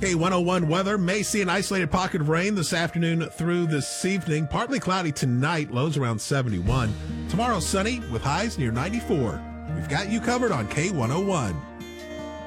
K101 weather may see an isolated pocket of rain this afternoon through this evening. Partly cloudy tonight, lows around 71. Tomorrow sunny with highs near 94. We've got you covered on K101.